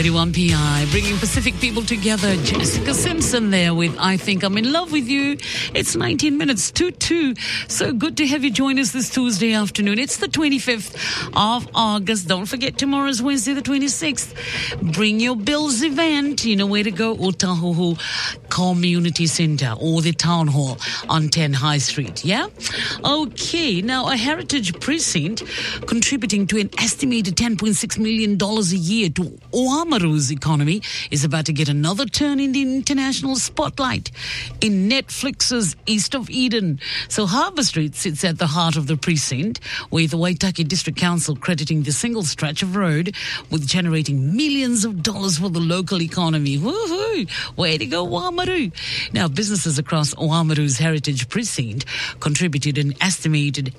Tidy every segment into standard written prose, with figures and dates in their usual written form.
5:31 PI, bringing Pacific people together. Jessica Simpson there with I Think I'm in Love with You. It's 19 minutes to 2. So good to have you join us this Tuesday afternoon. It's the 25th of August. Don't forget, tomorrow's Wednesday the 26th. Bring your bills event. You know where to go. Otahuhu Community Centre or the Town Hall on 10 High Street. Yeah? Okay. Now, a heritage precinct contributing to an estimated $10.6 million a year to Oamaru's economy is about to get another turn in the international spotlight in Netflix's East of Eden. So Harbour Street sits at the heart of the precinct, with the Waitaki District Council crediting the single stretch of road with generating millions of dollars for the local economy. Woohoo! Way to go, Oamaru! Now, businesses across Oamaru's heritage precinct contributed an estimated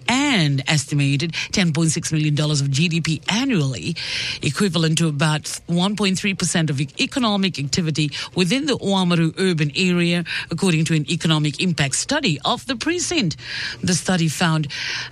$10.6 million of GDP annually, equivalent to about 1.3% of economic activity within the Oamaru urban area, according to an economic impact study of the precinct. The study found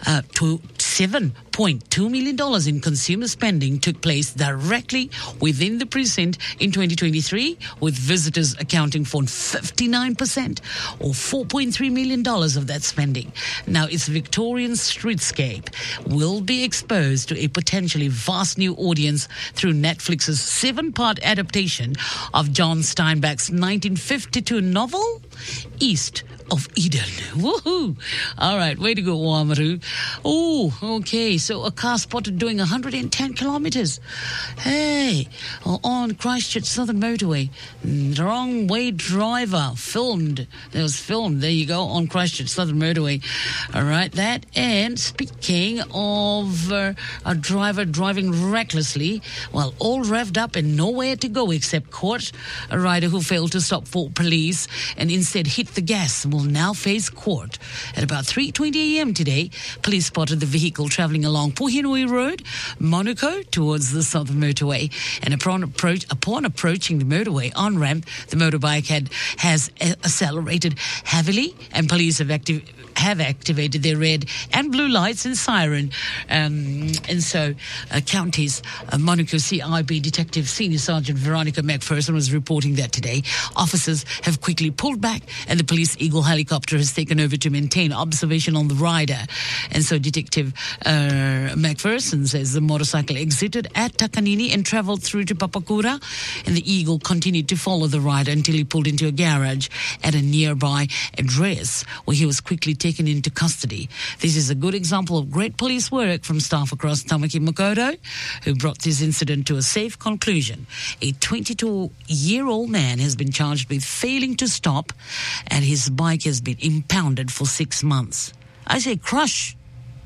$7.2 million in consumer spending took place directly within the precinct in 2023, with visitors accounting for 59% or $4.3 million of that spending. Now, its Victorian streetscape will be exposed to a potentially vast new audience through Netflix's 7-part adaptation of John Steinbeck's 1952 novel, East of Eden. Woohoo! All right, way to go, Oamaru. Oh, okay. So a car spotted doing 110 kilometers. Hey, on Christchurch Southern Motorway. Wrong way driver filmed. It was filmed. There you go, on Christchurch Southern Motorway. All right, that. And speaking of a driver driving recklessly, well, all revved up and nowhere to go except court. A rider who failed to stop for police and instead hit the gas will now face court. At about 3:20 a.m. today, police spotted the vehicle travelling along Puhinui Road, Monaco, towards the Southern Motorway. And upon approaching the motorway on-ramp, the motorbike has accelerated heavily, and police have activated their red and blue lights and siren. And so County's Monaco CIB Detective Senior Sergeant Veronica McPherson was reporting that today officers have quickly pulled back and the police Eagle helicopter has taken over to maintain observation on the rider. And so Detective McPherson says the motorcycle exited at Takanini and travelled through to Papakura, and the Eagle continued to follow the rider until he pulled into a garage at a nearby address where he was quickly taken into custody. This is a good example of great police work from staff across Tamaki Makaurau, who brought this incident to a safe conclusion. A 22-year-old man has been charged with failing to stop, and his bike has been impounded for 6 months. I say crush.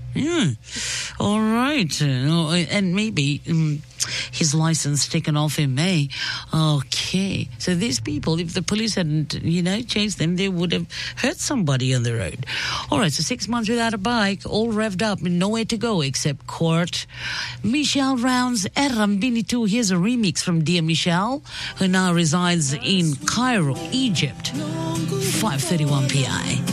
All right. And maybe his license taken off him, eh? Okay. So these people, if the police hadn't, chased them, they would have hurt somebody on the road. All right. So 6 months without a bike, all revved up and nowhere to go except court. Michelle Rounds, Erambini too. Here's a remix from Dear Michelle, who now resides in Cairo, Egypt. 5:31 PI.